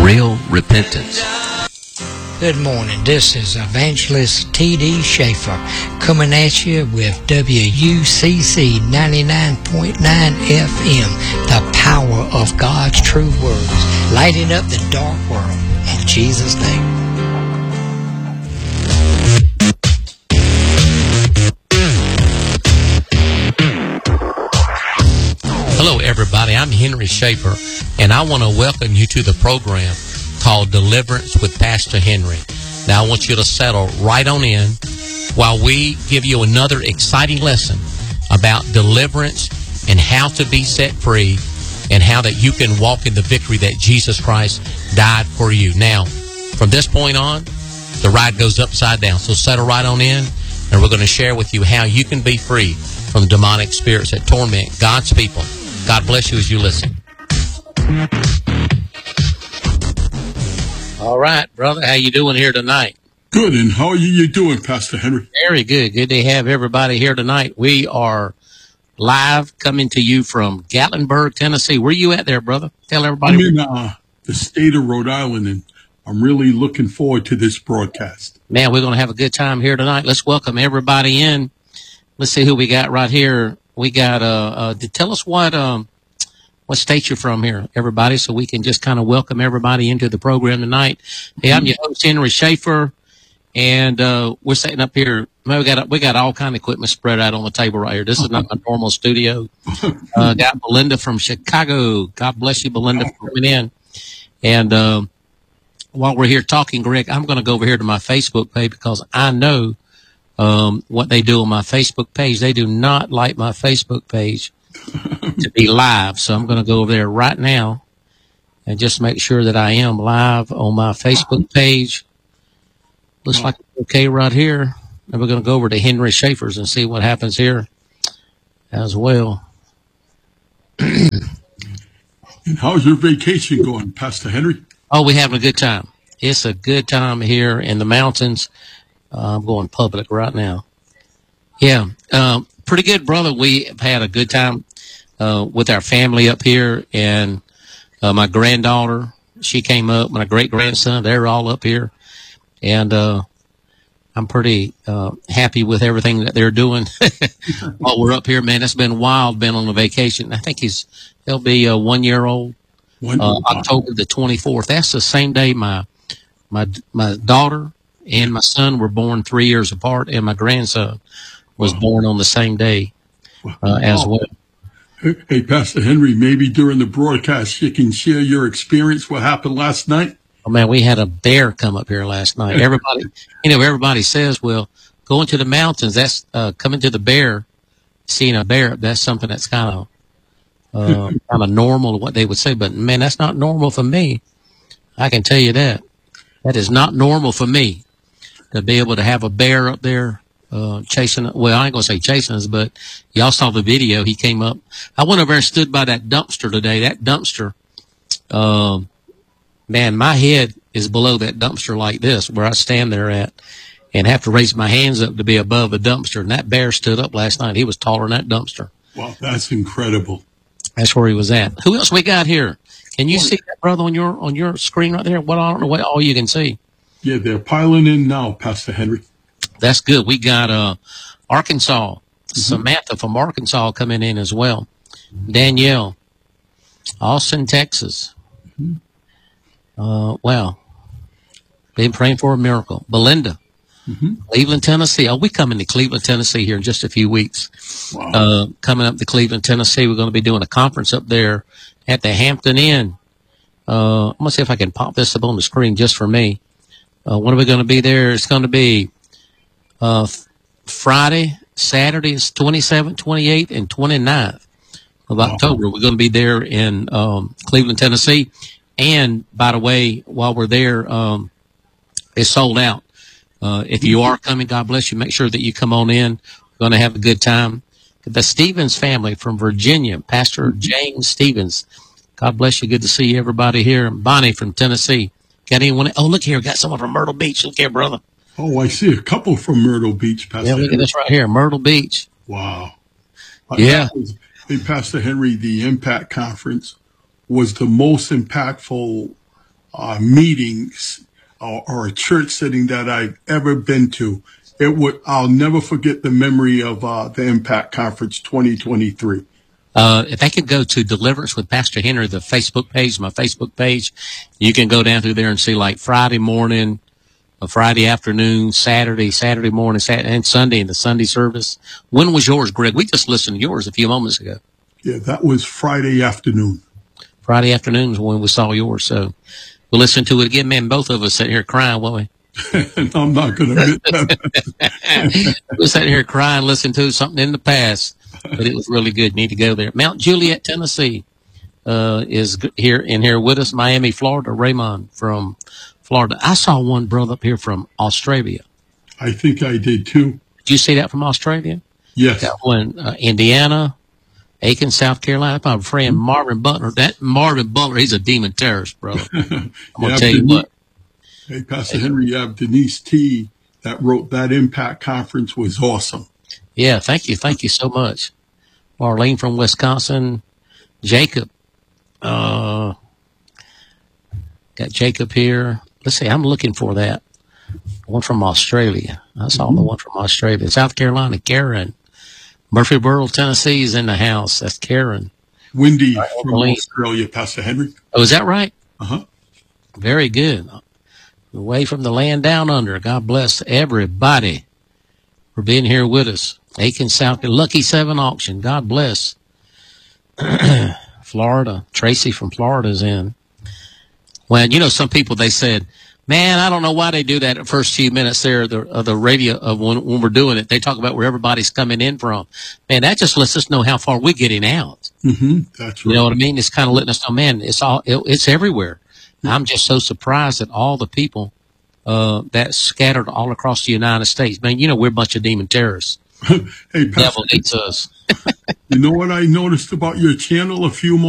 real repentance. Good morning. This is Evangelist T.D. Schaefer coming at you with WUCC 99.9 FM, the power of God's true words, lighting up the dark world in Jesus' name. Hello, everybody. I'm Henry Schaefer, and I want to welcome you to the program called Deliverance with Pastor Henry. Now, I want you to settle right on in while we give you another exciting lesson about deliverance and how to be set free and how that you can walk in the victory that Jesus Christ died for you. Now, from this point on, the ride goes upside down. So settle right on in, and we're going to share with you how you can be free from demonic spirits that torment God's people. God bless you as you listen. All right, brother. How you doing here tonight? Good. And how are you doing, Pastor Henry? Very good. Good to have everybody here tonight. We are live coming to you from Gatlinburg, Tennessee. Where you at there, brother? Tell everybody. I'm in the state of Rhode Island, and I'm really looking forward to this broadcast. Man, we're going to have a good time here tonight. Let's welcome everybody in. Let's see who we got right here. We got, tell us what state you're from here, everybody, so we can just kind of welcome everybody into the program tonight. Hey, I'm your host, Henry Schaefer, and we're sitting up here. Man, we got all kind of equipment spread out on the table right here. This is not my normal studio. Got Belinda from Chicago. God bless you, Belinda, for coming in. And while we're here talking, Greg, I'm going to go over here to my Facebook page because I know what they do on my Facebook page. They do not like my Facebook page to be live. So I'm going to go over there right now and just make sure that I am live on my Facebook page. Looks like it's okay right here. And we're going to go over to Henry Schaefer's and see what happens here as well. And how's your vacation going, Pastor Henry? Oh, we're having a good time. It's a good time here in the mountains. I'm going public right now. Yeah, pretty good, brother. We have had a good time with our family up here, and my granddaughter, she came up, my great-grandson, they're all up here, and I'm pretty happy with everything that they're doing while we're up here. Man, it's been wild, been on a vacation. I think he'll be 1 year old, October the 24th. That's the same day my daughter and my son were born 3 years apart, and my grandson was born on the same day as well. Hey, Pastor Henry, maybe during the broadcast you can share your experience, what happened last night? Oh, man, we had a bear come up here last night. Everybody says, well, going to the mountains, that's coming to the bear, seeing a bear, that's something that's kind of normal, what they would say. But, man, that's not normal for me. I can tell you that. That is not normal for me. To be able to have a bear up there chasing, well, I ain't going to say chasing us, but y'all saw the video. He came up. I went over and stood by that dumpster today. That dumpster, man, my head is below that dumpster like this, where I stand there at, and have to raise my hands up to be above the dumpster. And that bear stood up last night. He was taller than that dumpster. Wow, that's incredible. That's where he was at. Who else we got here? Can you see that, brother, on your screen right there? Well, I don't know what all you can see. Yeah, they're piling in now, Pastor Henry. That's good. We got Arkansas, Samantha from Arkansas coming in as well. Danielle, Austin, Texas. Wow. Been praying for a miracle. Belinda, Cleveland, Tennessee. Oh, we coming to Cleveland, Tennessee here in just a few weeks. Wow. Coming up to Cleveland, Tennessee. We're going to be doing a conference up there at the Hampton Inn. I'm going to see if I can pop this up on the screen just for me. When are we going to be there? It's going to be Friday, Saturday, it's 27th, 28th, and 29th of October. We're going to be there in Cleveland, Tennessee. And, by the way, while we're there, it's sold out. If you are coming, God bless you. Make sure that you come on in. We're going to have a good time. The Stevens family from Virginia, Pastor James Stevens. God bless you. Good to see everybody here. Bonnie from Tennessee. Got anyone? Oh, look here. Got someone from Myrtle Beach. Look here, brother. Oh, I see a couple from Myrtle Beach, Pastor. Yeah, look at this right here, Myrtle Beach. Wow. Yeah. Hey, Pastor Henry, the Impact Conference was the most impactful meetings or a church setting that I've ever been to. I'll never forget the memory of the Impact Conference 2023. If they could go to Deliverance with Pastor Henry, the Facebook page, my Facebook page, you can go down through there and see like Friday morning, Friday afternoon, Saturday morning, and Sunday in the Sunday service. When was yours, Greg? We just listened to yours a few moments ago. Yeah, that was Friday afternoon. Friday afternoon is when we saw yours. So we'll listen to it again. Man, both of us sitting here crying, won't we? I'm not going to admit that. We're sitting here crying, listening to something in the past, but it was really good. Need to go there. Mount Juliet, Tennessee, is here with us. Miami, Florida. Raymond from Florida. I saw one brother up here from Australia. I think I did too. Did you see that from Australia? Yes. Got one, Indiana, Aiken, South Carolina. My friend Marvin Butler. That Marvin Butler, he's a demon terrorist, brother. I'm going to tell you what. Hey, Pastor Henry, you have Denise T. that wrote that Impact Conference was awesome. Yeah, thank you. Thank you so much. Marlene from Wisconsin. Jacob. Got Jacob here. Let's see, I'm looking for that. One from Australia. I saw the one from Australia. South Carolina, Karen. Murfreesboro, Tennessee is in the house. That's Karen. Wendy from Australia, Pastor Henry. Oh, is that right? Uh-huh. Very good. Away from the land down under. God bless everybody for being here with us. Aiken, South Carolina. Lucky 7 auction. God bless. Florida. Tracy from Florida is in. Well, you know, some people, they said, man, I don't know why they do that at first few minutes there of the radio of when we're doing it. They talk about where everybody's coming in from. Man, that just lets us know how far we're getting out. Mm-hmm. That's right. You know what I mean? It's kind of letting us know, man, it's everywhere. I'm just so surprised at all the people that scattered all across the United States. Man, you know, we're a bunch of demon terrorists. Hey, Pastor, devil hates us. You know what I noticed about your channel a few